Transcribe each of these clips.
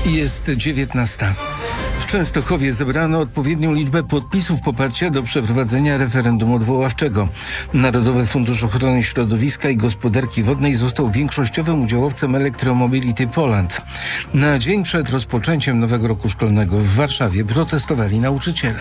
Jest 19. W Częstochowie zebrano odpowiednią liczbę podpisów poparcia do przeprowadzenia referendum odwoławczego. Narodowy Fundusz Ochrony Środowiska i Gospodarki Wodnej został większościowym udziałowcem Electromobility Poland. Na dzień przed rozpoczęciem nowego roku szkolnego w Warszawie protestowali nauczyciele.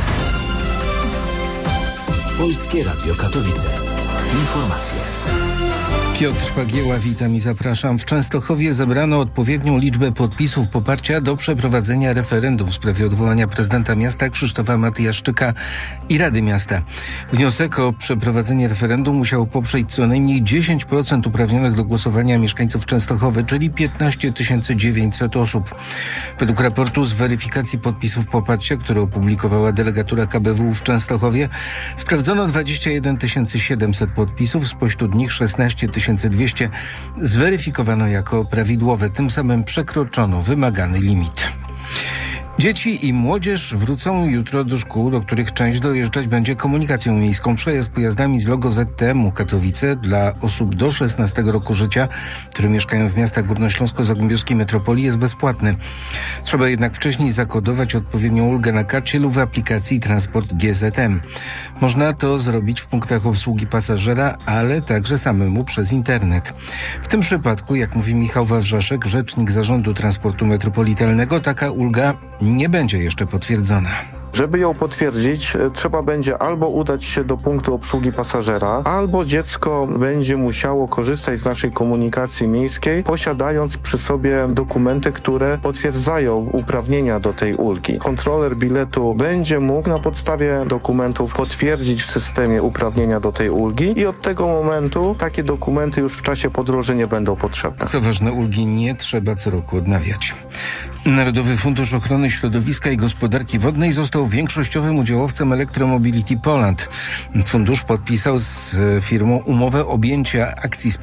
Polskie Radio Katowice. Informacje. Piotr Pagieła, witam i zapraszam. W Częstochowie zebrano odpowiednią liczbę podpisów poparcia do przeprowadzenia referendum w sprawie odwołania prezydenta miasta Krzysztofa Matyjaszczyka i Rady Miasta. Wniosek o przeprowadzenie referendum musiało poprzeć co najmniej 10% uprawnionych do głosowania mieszkańców Częstochowy, czyli 15 900 osób. Według raportu z weryfikacji podpisów poparcia, który opublikowała delegatura KBW w Częstochowie, sprawdzono 21 700 podpisów, spośród nich 16 200 zweryfikowano jako prawidłowe. Tym samym przekroczono wymagany limit. Dzieci i młodzież wrócą jutro do szkół, do których część dojeżdżać będzie komunikacją miejską. Przejazd pojazdami z logo ZTM-u Katowice dla osób do 16 roku życia, które mieszkają w miastach górnośląsko-zagłębiowskiej metropolii, jest bezpłatny. Trzeba jednak wcześniej zakodować odpowiednią ulgę na karcie lub w aplikacji Transport GZM. Można to zrobić w punktach obsługi pasażera, ale także samemu przez internet. W tym przypadku, jak mówi Michał Wawrzaszek, rzecznik Zarządu Transportu Metropolitalnego, taka ulga nie będzie jeszcze potwierdzona. Żeby ją potwierdzić, trzeba będzie albo udać się do punktu obsługi pasażera, albo dziecko będzie musiało korzystać z naszej komunikacji miejskiej, posiadając przy sobie dokumenty, które potwierdzają uprawnienia do tej ulgi. Kontroler biletu będzie mógł na podstawie dokumentów potwierdzić w systemie uprawnienia do tej ulgi i od tego momentu takie dokumenty już w czasie podróży nie będą potrzebne. Co ważne, ulgi nie trzeba co roku odnawiać. Narodowy Fundusz Ochrony Środowiska i Gospodarki Wodnej został większościowym udziałowcem Electromobility Poland. Fundusz podpisał z firmą umowę objęcia akcji